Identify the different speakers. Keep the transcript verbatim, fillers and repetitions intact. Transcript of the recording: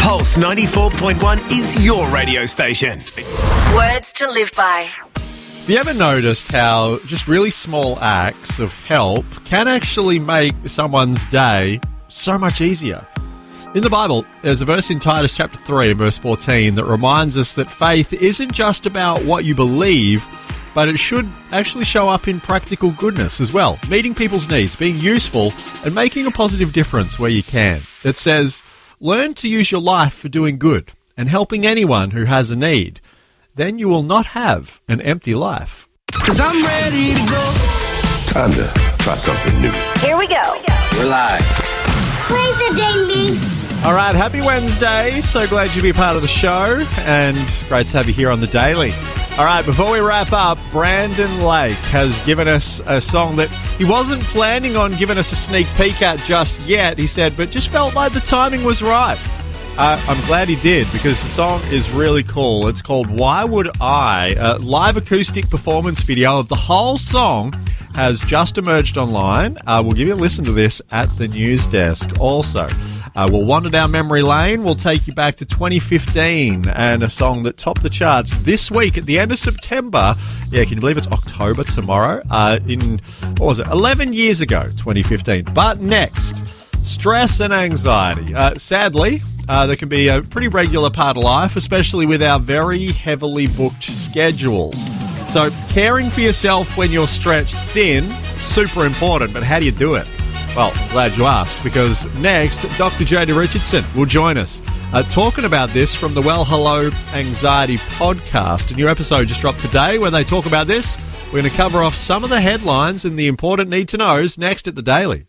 Speaker 1: Pulse ninety-four point one is your radio station.
Speaker 2: Words to live by.
Speaker 3: Have you ever noticed how just really small acts of help can actually make someone's day so much easier? In the Bible, there's a verse in Titus chapter three and verse fourteen that reminds us that faith isn't just about what you believe, but it should actually show up in practical goodness as well. Meeting people's needs, being useful, and making a positive difference where you can. It says, learn to use your life for doing good and helping anyone who has a need. Then you will not have an empty life.
Speaker 4: 'Cause I'm ready to go.
Speaker 5: Time to try something new.
Speaker 2: Here we go.
Speaker 5: We're live.
Speaker 6: Play the daily.
Speaker 3: All right, happy Wednesday. So glad you be part of the show, and great to have you here on The Daily. All right, before we wrap up, Brandon Lake has given us a song that he wasn't planning on giving us a sneak peek at just yet, he said, but just felt like the timing was right. Uh, I'm glad he did, because the song is really cool. It's called Why Would I? A live acoustic performance video of the whole song has just emerged online. Uh, we'll give you a listen to this at the news desk. Also, uh, we'll wander down memory lane. We'll take you back to twenty fifteen and a song that topped the charts this week at the end of September. Yeah, can you believe it's October tomorrow? Uh, in, what was it, eleven years ago, twenty fifteen. But next, stress and anxiety. Uh, sadly, uh, there can be a pretty regular part of life, especially with our very heavily booked schedules. So caring for yourself when you're stretched thin, super important, but how do you do it? Well, I'm glad you asked, because next, Doctor Jody Richardson will join us uh, talking about this from the Well Hello Anxiety podcast. A new episode just dropped today where they talk about this. We're going to cover off some of the headlines and the important need-to-knows next at The Daily.